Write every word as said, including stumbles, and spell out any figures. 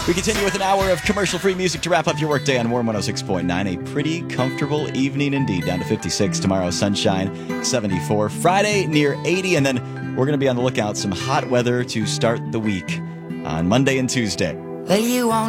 We continue with an hour of commercial-free music to wrap up your workday on Warm one oh six point nine. A pretty comfortable evening indeed. Down to fifty-six tomorrow, sunshine, seventy-four. Friday, near eighty, and then we're going to be on the lookout. Some hot weather to start the week on Monday and Tuesday. Well, you won't